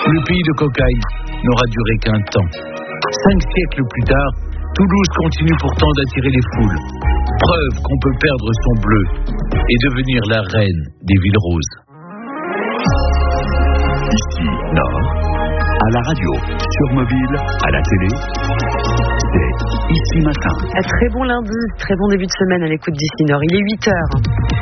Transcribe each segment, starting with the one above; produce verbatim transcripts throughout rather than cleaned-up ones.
Le pays de cocaïne n'aura duré qu'un temps. Cinq siècles plus tard, Toulouse continue pourtant d'attirer les foules. Preuve qu'on peut perdre son bleu et devenir la reine des villes roses. Ici, Nord, à la radio, sur mobile, à la télé, c'est Ici Matin. Un très bon lundi, très bon début de semaine à l'écoute d'Ici Nord. Il est huit heures.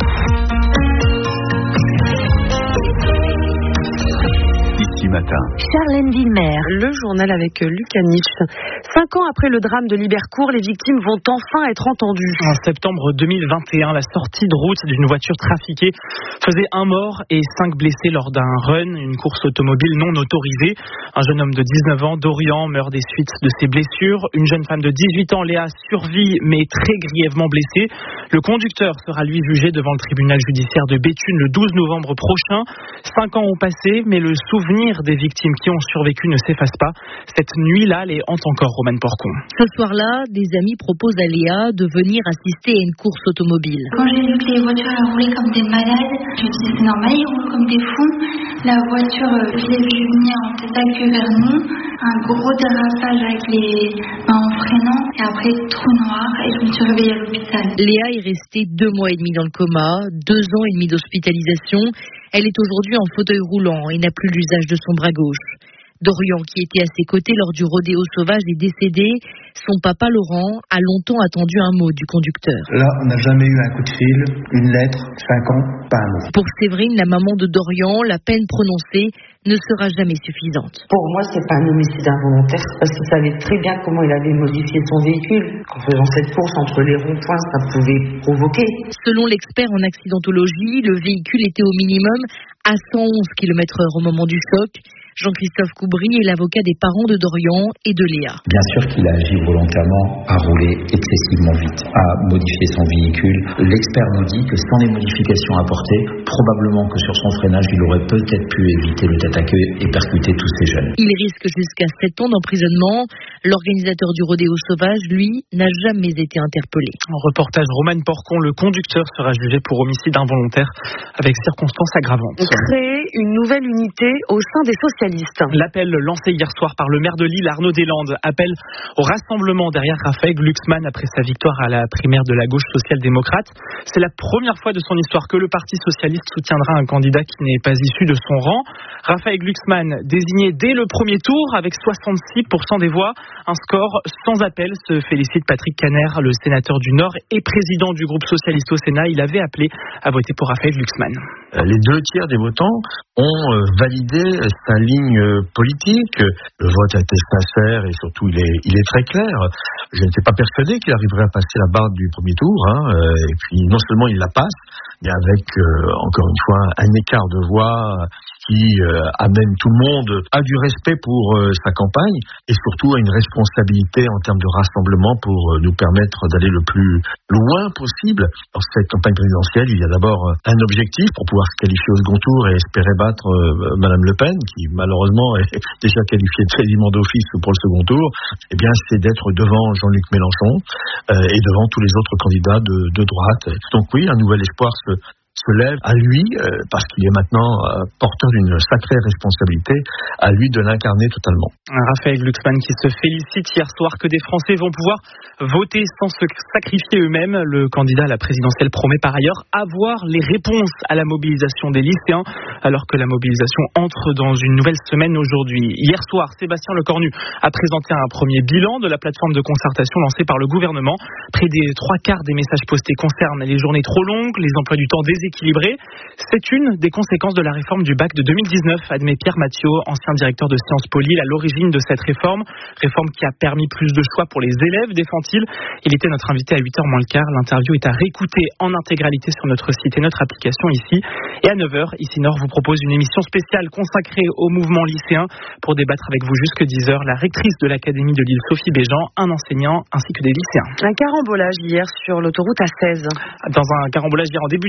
Ici Matin. Charlène Villemer. Le journal avec Luc Aniche. Cinq ans après le drame de Libercourt, les victimes vont enfin être entendues. En septembre deux mille vingt et un, la sortie de route d'une voiture trafiquée faisait un mort et cinq blessés lors d'un run, une course automobile non autorisée. Un jeune homme de dix-neuf ans, Dorian, meurt des suites de ses blessures. Une jeune femme de dix-huit ans, Léa, survit mais très grièvement blessée. Le conducteur sera lui jugé devant le tribunal judiciaire de Béthune le douze novembre prochain. Cinq ans ont passé, mais le souvenir des victimes qui ont survécu ne s'efface pas. Cette nuit-là, les hante encore, Romane Porcon. Ce soir-là, des amis proposent à Léa de venir assister à une course automobile. Quand j'ai vu que les voitures roulaient comme des malades, je me suis dit c'est normal, ils roulent comme des fous. La voiture, je l'ai vue venir en tête à queue vers nous, un gros dérapage avec les mains en freinant, et après trou noir, et je me suis réveillée à l'hôpital. Léa est restée deux mois et demi dans le coma, deux ans et demi d'hospitalisation. Elle est aujourd'hui en fauteuil roulant et n'a plus l'usage de son bras gauche. Dorian, qui était à ses côtés lors du rodéo sauvage, est décédé. Son papa, Laurent, a longtemps attendu un mot du conducteur. Là, on n'a jamais eu un coup de fil, une lettre, cinq ans, pas un mot. Pour Séverine, la maman de Dorian, la peine prononcée ne sera jamais suffisante. Pour moi, c'est pas un homicide involontaire, parce qu'il savait très bien comment il avait modifié son véhicule. En faisant cette course entre les ronds-points, ça pouvait provoquer. Selon l'expert en accidentologie, le véhicule était au minimum à cent onze kilomètres heure au moment du choc. Jean-Christophe Coubry est l'avocat des parents de Dorian et de Léa. Bien sûr qu'il a agi volontairement, a roulé excessivement vite, a modifié son véhicule. L'expert nous dit que sans les modifications apportées, probablement que sur son freinage, il aurait peut-être pu éviter le tête à queue et percuter tous ces jeunes. Il risque jusqu'à sept ans d'emprisonnement. L'organisateur du rodéo sauvage, lui, n'a jamais été interpellé. En reportage, Romane Porcon, le conducteur sera jugé pour homicide involontaire avec circonstances aggravantes. Créer une nouvelle unité au sein des socialistes. L'appel lancé hier soir par le maire de Lille, Arnaud Deslandes, appelle au rassemblement derrière Raphaël Glucksmann après sa victoire à la primaire de la gauche social-démocrate. C'est la première fois de son histoire que le Parti socialiste soutiendra un candidat qui n'est pas issu de son rang. Raphaël Glucksmann, désigné dès le premier tour avec soixante-six pour cent des voix, un score sans appel, se félicite Patrick Caner, le sénateur du Nord et président du groupe socialiste au Sénat. Il avait appelé à voter pour Raphaël Glucksmann. Les deux tiers des votants ont validé sa ligne politique. Le vote a été sincère et surtout il est, il est très clair. Je n'étais pas persuadé qu'il arriverait à passer la barre du premier tour. Hein, et puis non seulement il la passe, mais avec euh, encore une fois un écart de voix qui euh, amène tout le monde à du respect pour euh, sa campagne et surtout à une responsabilité en termes de rassemblement pour euh, nous permettre d'aller le plus loin possible. Dans cette campagne présidentielle, il y a d'abord un objectif pour pouvoir se qualifier au second tour et espérer battre euh, Madame Le Pen, qui malheureusement est déjà qualifiée quasiment d'office pour le second tour. Eh bien, c'est d'être devant Jean-Luc Mélenchon euh, et devant tous les autres candidats de, de droite. Donc oui, un nouvel espoir se se lève à lui, euh, parce qu'il est maintenant euh, porteur d'une sacrée responsabilité, à lui de l'incarner totalement. Raphaël Glucksmann qui se félicite hier soir que des Français vont pouvoir voter sans se sacrifier eux-mêmes. Le candidat à la présidentielle promet par ailleurs avoir les réponses à la mobilisation des lycéens, alors que la mobilisation entre dans une nouvelle semaine aujourd'hui. Hier soir, Sébastien Lecornu a présenté un premier bilan de la plateforme de concertation lancée par le gouvernement. Près des trois quarts des messages postés concernent les journées trop longues, les emplois du temps déséquilibrés. C'est une des conséquences de la réforme du bac de deux mille dix-neuf, admet Pierre Mathieu, ancien directeur de Sciences Po Lille, à l'origine de cette réforme. Réforme qui a permis plus de choix pour les élèves, défend-il. Il était notre invité à huit heures moins le quart. L'interview est à réécouter en intégralité sur notre site et notre application ici. Et à neuf heures, Ici Nord vous propose une émission spéciale consacrée au mouvement lycéen. Pour débattre avec vous jusque dix heures, la rectrice de l'Académie de Lille, Sophie Béjean, un enseignant ainsi que des lycéens. Un carambolage hier sur l'autoroute A seize. Dans un carambolage hier en début d'après-midi,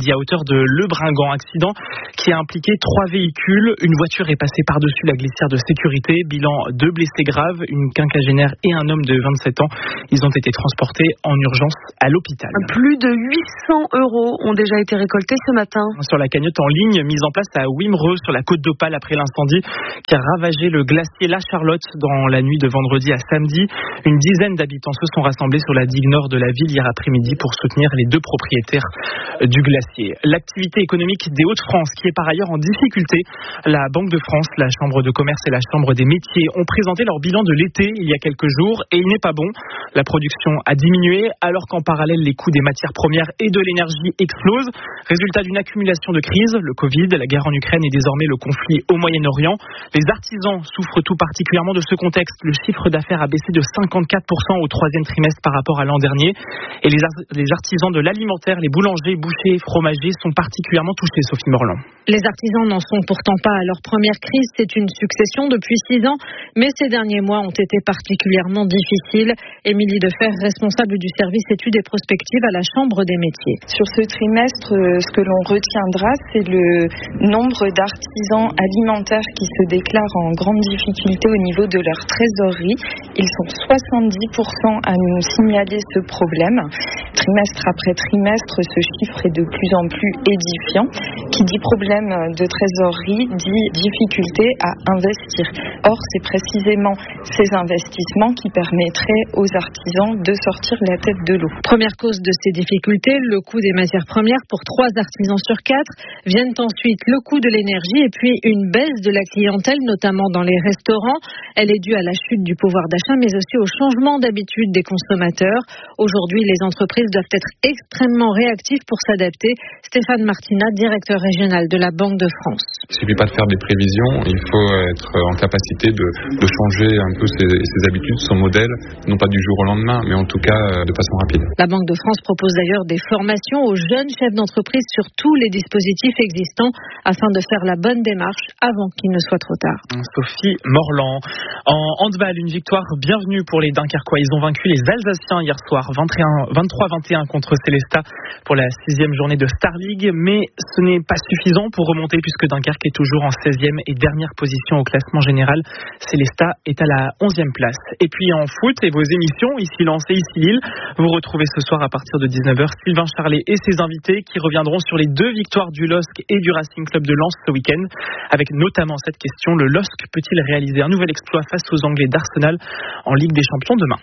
après-midi à hauteur de Le Bringan. Accident qui a impliqué trois véhicules. Une voiture est passée par-dessus la glissière de sécurité. Bilan deux blessés graves, une quinquagénaire et un homme de vingt-sept ans. Ils ont été transportés en urgence à l'hôpital. Plus de huit cents euros ont déjà été récoltés ce matin. Sur la cagnotte en ligne mise en place à Wimereux sur la côte d'Opale après l'incendie qui a ravagé le glacier La Charlotte dans la nuit de vendredi à samedi. Une dizaine d'habitants se sont rassemblés sur la digue nord de la ville hier après-midi pour soutenir les deux propriétaires du glacier. L'activité économique des Hauts-de-France qui est par ailleurs en difficulté. La Banque de France, la Chambre de commerce et la Chambre des métiers ont présenté leur bilan de l'été il y a quelques jours et il n'est pas bon. La production a diminué alors qu'en parallèle les coûts des matières premières et de l'énergie explosent. Résultat d'une accumulation de crises, le Covid, la guerre en Ukraine et désormais le conflit au Moyen-Orient. Les artisans souffrent tout particulièrement de ce contexte. Le chiffre d'affaires a baissé de cinquante-quatre pour cent au troisième trimestre par rapport à l'an dernier. Et les, ar- les artisans de l'alimentaire, les boulangers, bouchers, fromagers sont particulièrement touchés, Sophie Morland. Les artisans n'en sont pourtant pas à leur première crise. C'est une succession depuis six ans, mais ces derniers mois ont été particulièrement difficiles. Émilie Defer, responsable du service études et prospectives à la Chambre des métiers. Sur ce trimestre, ce que l'on retiendra, c'est le nombre d'artisans alimentaires qui se déclarent en grande difficulté au niveau de leur trésorerie. Ils sont soixante-dix pour cent à nous signaler ce problème. Trimestre après trimestre, ce chiffre est de plus en plus édifiant. Qui dit problème de trésorerie dit difficulté à investir. Or, c'est précisément ces investissements qui permettraient aux artisans de sortir la tête de l'eau. Première cause de ces difficultés, le coût des matières premières pour trois artisans sur quatre. Viennent ensuite le coût de l'énergie et puis une baisse de la clientèle, notamment dans les restaurants. Elle est due à la chute du pouvoir d'achat, mais aussi au changement d'habitude des consommateurs. Aujourd'hui, les entreprises doivent être extrêmement réactives pour s'adapter. Stéphane Martina, directeur régional de la Banque de France. Il ne suffit pas de faire des prévisions, il faut être en capacité de, de changer un peu ses, ses habitudes, son modèle, non pas du jour au lendemain, mais en tout cas de façon rapide. La Banque de France propose d'ailleurs des formations aux jeunes chefs d'entreprise sur tous les dispositifs existants afin de faire la bonne démarche avant qu'il ne soit trop tard. Sophie Morland. En handball, une victoire bienvenue pour les Dunkerquois. Ils ont vaincu les Alsaciens hier soir, vingt-trois vingt et un contre Célestat pour la sixième journée de Star League. Mais ce n'est pas suffisant pour remonter puisque Dunkerque est toujours en seizième et dernière position au classement général. Célestat est à la onzième place. Et puis en foot et vos émissions, ici Lens et ici Lille, vous retrouvez ce soir à partir de dix-neuf heures Sylvain Charlet et ses invités qui reviendront sur les deux victoires du L O S C et du Racing Club de Lens ce week-end, avec notamment cette question: le L O S C peut-il réaliser un nouvel exploit face aux Anglais d'Arsenal en Ligue des Champions demain?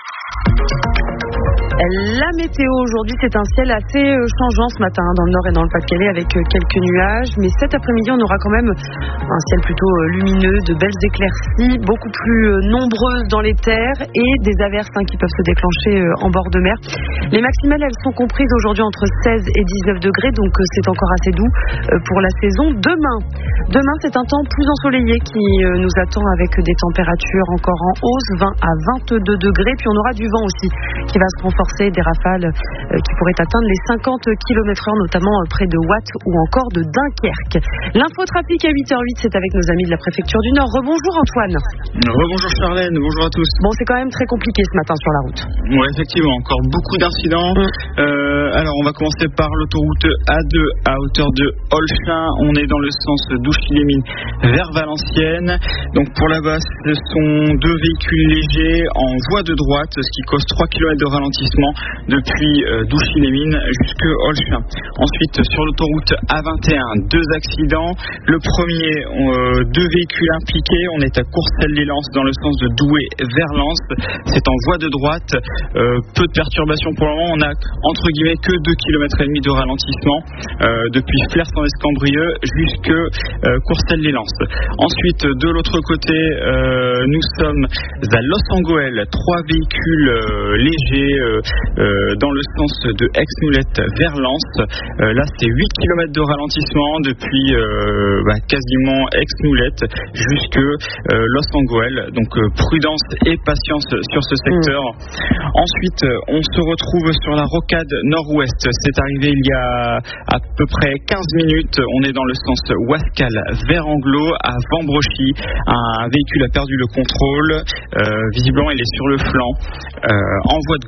La météo aujourd'hui, c'est un ciel assez changeant ce matin dans le nord et dans le Pas-de-Calais avec quelques nuages, mais cet après-midi on aura quand même un ciel plutôt lumineux, de belles éclaircies, beaucoup plus nombreuses dans les terres et des averses hein, qui peuvent se déclencher en bord de mer. Les maximales, elles sont comprises aujourd'hui entre seize et dix-neuf degrés, donc c'est encore assez doux pour la saison. Demain, demain c'est un temps plus ensoleillé qui nous attend avec des températures encore en hausse, vingt à vingt-deux degrés, puis on aura du vent aussi qui va se renforcer, des rafales euh, qui pourraient atteindre les cinquante kilomètres heure, notamment euh, près de Watt ou encore de Dunkerque. L'infotrafic à huit heures huit, c'est avec nos amis de la préfecture du Nord. Rebonjour Antoine. Rebonjour Charlène, bonjour à tous. Bon, c'est quand même très compliqué ce matin sur la route. Oui, effectivement, encore beaucoup d'incidents. Mmh. Euh, alors, on va commencer par l'autoroute A deux à hauteur de Olchin. On est dans le sens d'Ouchy-les-Mines vers Valenciennes. Donc, pour là-bas, ce sont deux véhicules légers en voie de droite, ce qui cause trois kilomètres de ralentissement depuis euh, Douchy-les-Mines jusqu'à Olchin. Ensuite, sur l'autoroute A vingt et un, deux accidents. Le premier, euh, deux véhicules impliqués. On est à Courcelles-les-Lances dans le sens de Douai vers Lens. C'est en voie de droite. Euh, peu de perturbations pour le moment. On a entre guillemets que deux kilomètres et demi de ralentissement euh, depuis Flers-en-Escambrieux jusqu'à euh, Courcelles-les-Lances. Ensuite, de l'autre côté, euh, nous sommes à Los-en-Goël. Trois véhicules euh, légers euh, euh, dans le sens de Aix-Moulette vers Lens. Euh, là, c'est huit kilomètres de ralentissement depuis euh, bah, quasiment Aix-Moulette jusqu'à euh, Los-en-Goël. Donc, euh, prudence et patience sur ce secteur. Mmh. Ensuite, on se retrouve sur la rocade nord-ouest. C'est arrivé il y a à peu près quinze minutes. On est dans le sens Ouascal vers Anglo à Vambrochy. Un véhicule a perdu le contrôle. Euh, visiblement, il est sur le flanc, euh, en voie de gauche.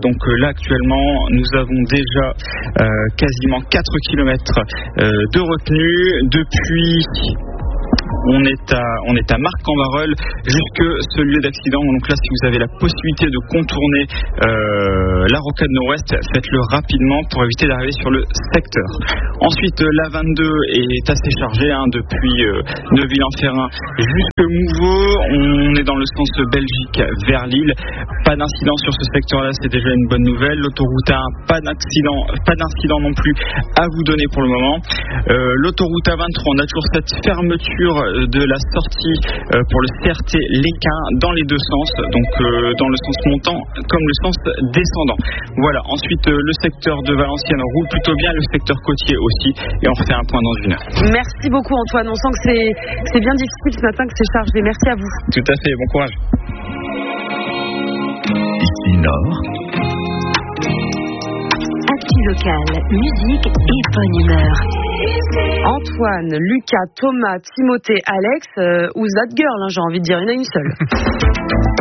Donc euh, là actuellement nous avons déjà euh, quasiment quatre kilomètres euh, de retenue depuis... On est à, on est à Marc-en-Barœul jusque ce lieu d'accident. Donc là, si vous avez la possibilité de contourner euh, la rocade nord-ouest, faites-le rapidement pour éviter d'arriver sur le secteur. Ensuite, la vingt-deux est assez chargée hein, depuis euh, Neuville-en-Ferrain jusque Mouveau. On est dans le sens Belgique vers Lille. Pas d'incident sur ce secteur-là, c'est déjà une bonne nouvelle. L'autoroute A un, pas d'incident, pas d'incident non plus à vous donner pour le moment. Euh, l'autoroute A vingt-trois, on a toujours cette fermeture de la sortie euh, pour le C R T Léquin dans les deux sens, donc euh, dans le sens montant comme le sens descendant. Voilà, ensuite euh, le secteur de Valenciennes roule plutôt bien, le secteur côtier aussi, et on refait un point dans une heure. Merci beaucoup Antoine, on sent que c'est, c'est bien difficile ce matin, que c'est chargé. Merci à vous. Tout à fait, bon courage. Ici Nord. Actu locale, musique et bonne humeur. Antoine, Lucas, Thomas, Timothée, Alex, euh, ou That Girl, hein, j'ai envie de dire, il y en a une seule.